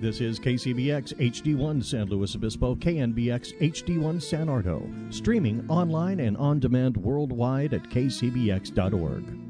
This is KCBX HD1 San Luis Obispo, KNBX HD1 San Ardo, streaming online and on demand worldwide at kcbx.org.